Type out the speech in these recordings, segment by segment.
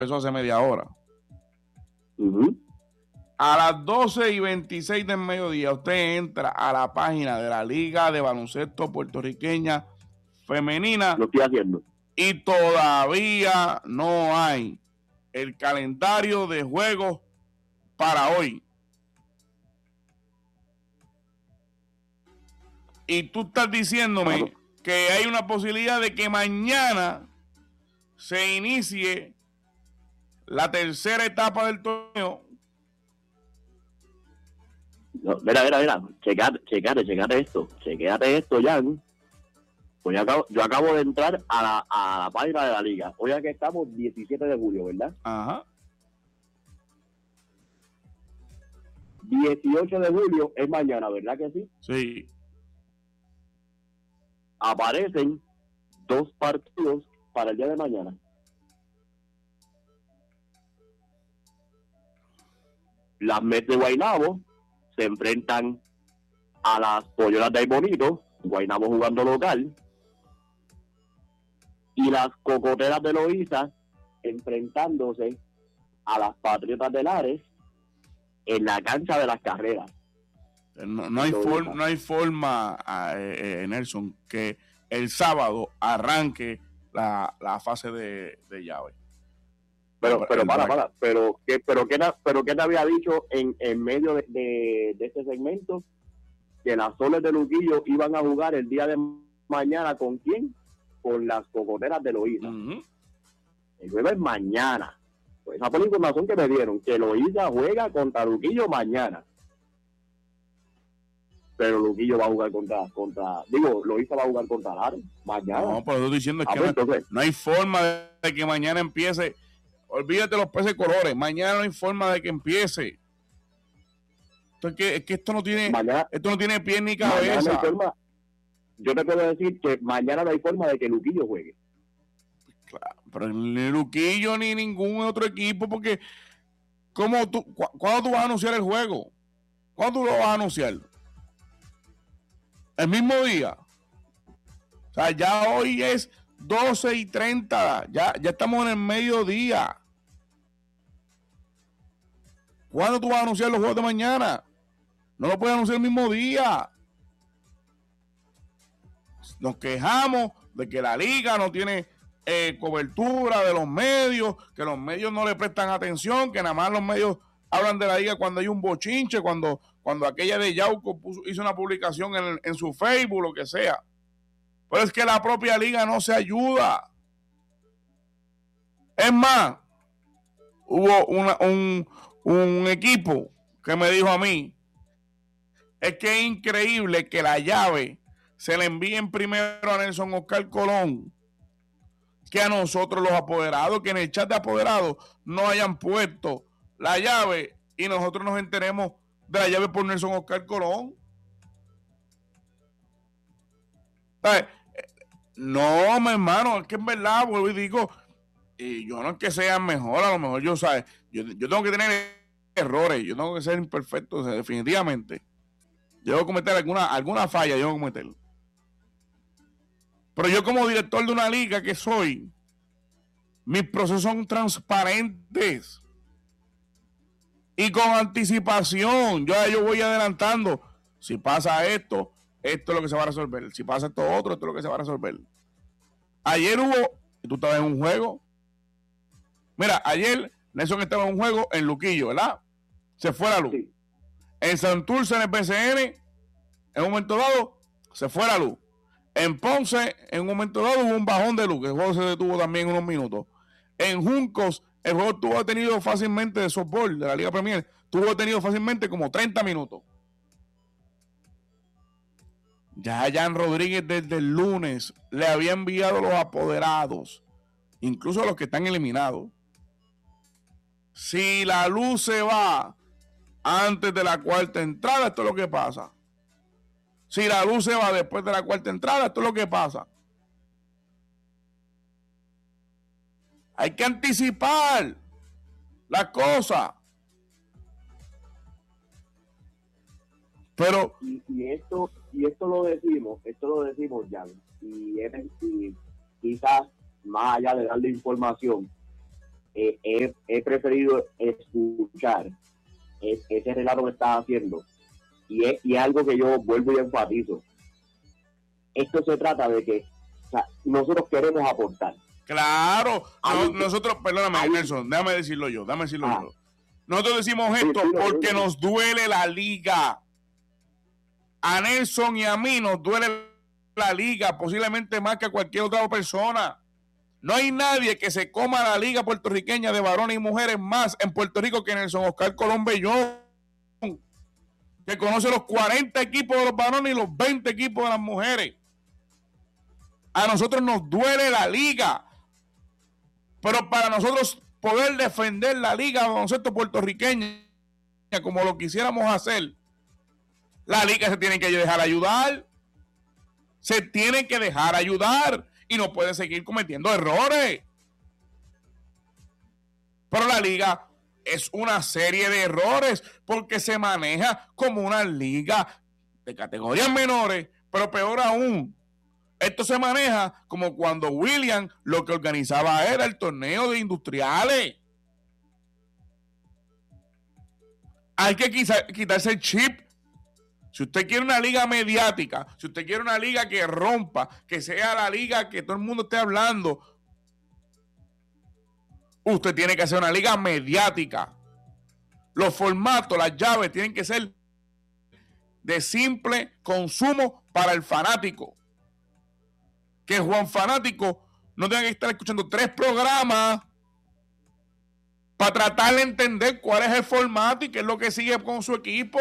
eso hace media hora. Uh-huh. A las 12:26 del mediodía, usted entra a la página de la Liga de Baloncesto Puertorriqueña Femenina. Lo estoy haciendo. Y todavía no hay el calendario de juegos para hoy. Y tú estás diciéndome que hay una posibilidad de que mañana se inicie la tercera etapa del torneo. No, mira. Checate esto, Jan. Pues yo acabo de entrar a la página de la liga. Hoy aquí estamos 17 de julio, ¿verdad? Ajá. 18 de julio es mañana, ¿verdad que sí? Sí. Aparecen 2 partidos para el día de mañana. Las Mets de Guaynabo se enfrentan a las Polleras de Bonito, Guaynabo jugando local, y las Cocoteras de Loíza enfrentándose a las Patriotas de Lares en la cancha de las Carreras. No hay forma, Nelson, que el sábado arranque la fase de llave. Pero ¿qué te había dicho en medio de este segmento? Que las Soles de Luquillo iban a jugar el día de mañana, ¿con quién? Con las Cocoteras de Loíza. Uh-huh. El juego es mañana. Pues esa fue la información que me dieron, que Loíza juega contra Luquillo mañana. Pero Luquillo va a jugar Loíza va a jugar contra Lares mañana. No, pero estoy diciendo que no hay forma de que mañana empiece. Olvídate los peces colores. Mañana no hay forma de que empiece. Entonces, es que esto no tiene pie ni cabeza. No, yo te puedo decir que mañana no hay forma de que Luquillo juegue. Claro, pero ni Luquillo ni ningún otro equipo, porque ¿cuándo tú vas a anunciar el juego? ¿Cuándo tú lo vas a anunciar? ¿El mismo día? O sea, ya hoy es 12:30, ya estamos en el mediodía. ¿Cuándo tú vas a anunciar los juegos de mañana? No lo puedes anunciar el mismo día. Nos quejamos de que la liga no tiene cobertura de los medios, que los medios no le prestan atención, que nada más los medios hablan de la liga cuando hay un bochinche, cuando aquella de Yauco hizo una publicación en su Facebook, lo que sea. Pero es que la propia liga no se ayuda. Es más, hubo un equipo que me dijo a mí, es que es increíble que la llave se le envíen primero a Nelson Oscar Colón que a nosotros los apoderados, que en el chat de apoderados no hayan puesto la llave y nosotros nos enteremos de la llave por Nelson Oscar Colón. No, mi hermano, es que en verdad, vuelvo y digo, yo no es que sea mejor, a lo mejor yo tengo que tener errores, yo tengo que ser imperfecto, o sea, definitivamente. Yo voy a cometer alguna falla, yo voy a cometer. Pero yo como director de una liga que soy, mis procesos son transparentes y con anticipación. Yo voy adelantando. Si pasa esto es lo que se va a resolver. Si pasa esto otro, esto es lo que se va a resolver. Ayer tú estabas en un juego. Mira, ayer Nelson estaba en un juego en Luquillo, ¿verdad? Se fue la luz. Sí. En Santurce, en el PCN, en un momento dado, se fue la luz. En Ponce, en un momento dado, hubo un bajón de luz, que el juego se detuvo también unos minutos. En Juncos, el juego tuvo detenido fácilmente de softball de la Liga Premier, tuvo detenido fácilmente como 30 minutos. Ya Jan Rodríguez desde el lunes le había enviado a los apoderados, incluso a los que están eliminados. Si la luz se va antes de la cuarta entrada, esto es lo que pasa. Si la luz se va después de la cuarta entrada, esto es lo que pasa. Hay que anticipar las cosas. Pero y esto lo decimos ya. Y quizás más allá de darle información, he preferido escuchar ese relato que estás haciendo, y es algo que yo vuelvo y enfatizo. Esto se trata de que, o sea, nosotros queremos aportar. Claro, nosotros, perdóname, Nelson, déjame decirlo yo. Nosotros decimos esto porque nos duele la liga. A Nelson y a mí nos duele la liga, posiblemente más que a cualquier otra persona. No hay nadie que se coma la liga puertorriqueña de varones y mujeres más en Puerto Rico que Nelson Oscar Colón Bellón, que conoce los 40 equipos de los varones y los 20 equipos de las mujeres. A nosotros nos duele la liga, pero para nosotros poder defender la liga de baloncesto puertorriqueña como lo quisiéramos hacer, la liga se tiene que dejar ayudar. Se tiene que dejar ayudar y no puede seguir cometiendo errores. Pero la liga es una serie de errores porque se maneja como una liga de categorías menores, pero peor aún, esto se maneja como cuando William lo que organizaba era el torneo de industriales. Hay que quitarse el chip. Si usted quiere una liga mediática, si usted quiere una liga que rompa, que sea la liga que todo el mundo esté hablando, usted tiene que hacer una liga mediática. Los formatos, las llaves tienen que ser de simple consumo para el fanático. Que Juan Fanático no tenga que estar escuchando 3 programas para tratar de entender cuál es el formato y qué es lo que sigue con su equipo.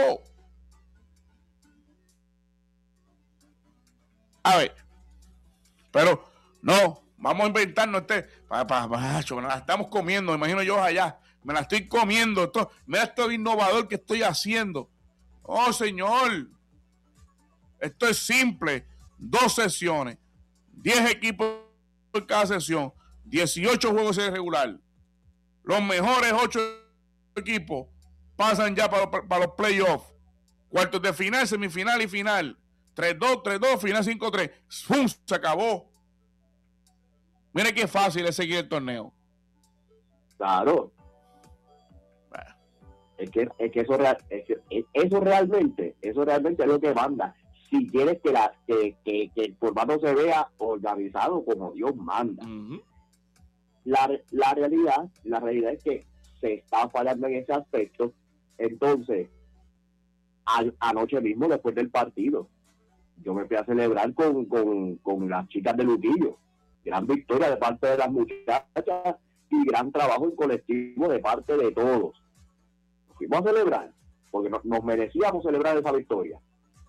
A ver, pero no, vamos a inventarnos me la estamos comiendo, me imagino yo allá, me la estoy comiendo, mira esto innovador que estoy haciendo. Oh, señor, esto es simple, 2 sesiones, 10 equipos por cada sesión, 18 juegos de regular. Los mejores 8 equipos pasan ya para los playoffs. Cuartos de final, semifinal y final. 3-2, 3-2, final 5-3. ¡Fum! Se acabó. Mire qué fácil es seguir el torneo. Claro. Bueno. Es que eso realmente es lo que manda. Si quieres que el formato se vea organizado como Dios manda. Uh-huh. La realidad es que se está fallando en ese aspecto. Entonces, anoche mismo, después del partido, yo me fui a celebrar con las chicas de Luquillo. Gran victoria de parte de las muchachas y gran trabajo en colectivo de parte de todos. Fuimos a celebrar porque nos merecíamos celebrar esa victoria.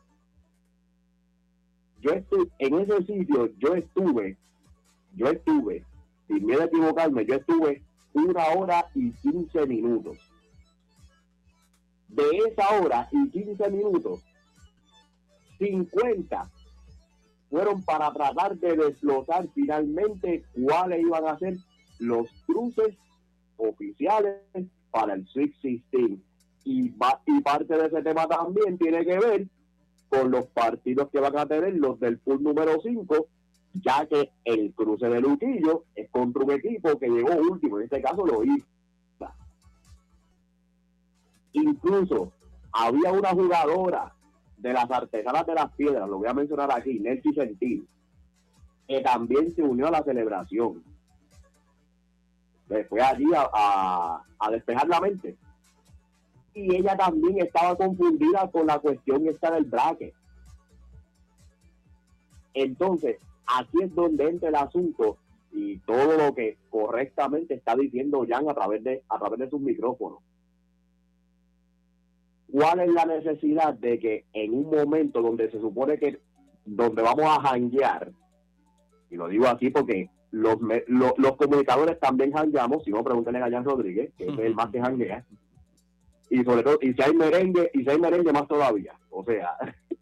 En ese sitio, yo estuve, sin miedo a equivocarme, yo estuve 1 hora y 15 minutos. De esa hora y 15 minutos, 50 fueron para tratar de desglosar finalmente cuáles iban a ser los cruces oficiales para el Sweet 16. Y parte de ese tema también tiene que ver con los partidos que van a tener los del pool número 5, ya que el cruce de Luquillo es contra un equipo que llegó último, en este caso lo hizo. Incluso había una jugadora de las Artesanas de las Piedras, lo voy a mencionar aquí, Nelcy Gentil, que también se unió a la celebración. Fue allí a despejar la mente. Y ella también estaba confundida con la cuestión esta del bracket. Entonces, aquí es donde entra el asunto y todo lo que correctamente está diciendo Jan a través de sus micrófonos. ¿Cuál es la necesidad de que en un momento donde se supone que donde vamos a janguear, y lo digo así porque los comunicadores también jangueamos, si no pregúntenle a Jan Rodríguez, que es el más que janguea, y sobre todo, y si hay merengue más todavía, o sea,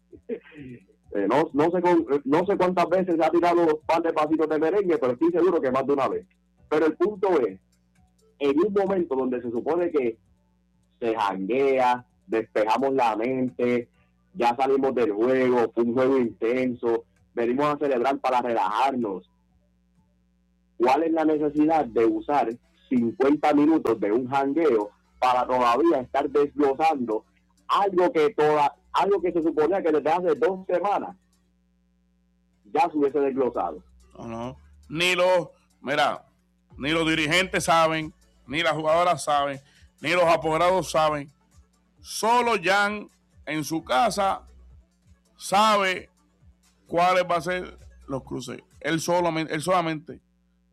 no sé cuántas veces se ha tirado un par de pasitos de merengue, pero estoy seguro que más de una vez. Pero el punto es, en un momento donde se supone que se janguea, despejamos la mente, ya salimos del juego, fue un juego intenso, venimos a celebrar para relajarnos. ¿Cuál es la necesidad de usar 50 minutos de un jangueo para todavía estar desglosando algo que se suponía que desde hace 2 semanas ya se hubiese desglosado. No. Ni los dirigentes saben, ni las jugadoras saben, ni los apoderados saben. Solo Jan en su casa sabe cuáles van a ser los cruces. Él solamente.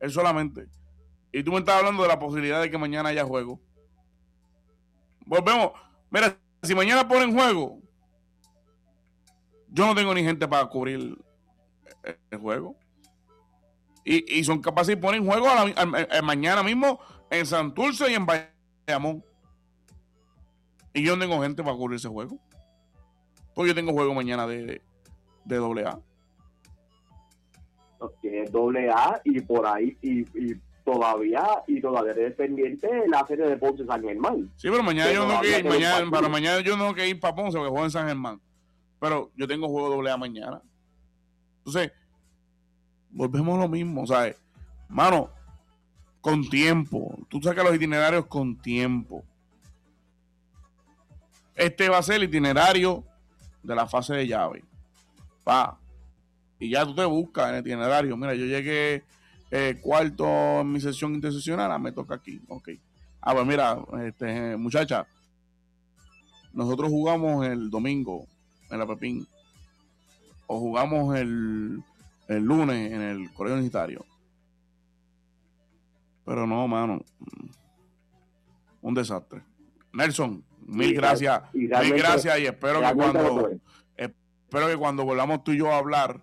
Y tú me estás hablando de la posibilidad de que mañana haya juego. Volvemos. Mira, si mañana ponen juego, yo no tengo ni gente para cubrir el juego. Y son capaces de poner juego mañana mismo en Santurce y en Bayamón. Y yo no tengo gente para cubrir ese juego. Pues yo tengo juego mañana de AA. Que es AA y por ahí y todavía es pendiente la serie de Ponce San Germán. Sí, pero mañana yo no tengo que ir, mañana yo no tengo que ir para Ponce porque juego en San Germán. Pero yo tengo juego AA mañana. Entonces, volvemos a lo mismo, ¿sabes? Mano, con tiempo. Tú sacas los itinerarios con tiempo. Este va a ser el itinerario de la fase de llave. Y ya tú te buscas en el itinerario. Mira, yo llegué cuarto en mi sesión interseccional, me toca aquí. Ok. Pues mira, muchacha, nosotros jugamos el domingo en la Pepín. O jugamos el lunes en el Colegio Universitario. Pero no, mano. Un desastre. Nelson, mil gracias. Mil gracias y espero que cuando volvamos tú y yo a hablar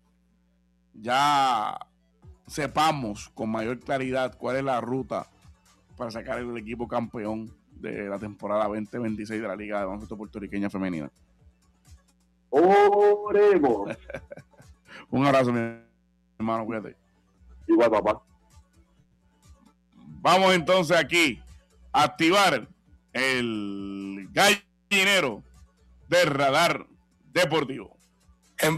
ya sepamos con mayor claridad cuál es la ruta para sacar el equipo campeón de la temporada 2026 de la Liga de Baloncesto Puertorriqueña Femenina. Oremos. Un abrazo, mi hermano, cuídate. Igual, papá. Vamos entonces aquí a activar el gallinero de Radar Deportivo.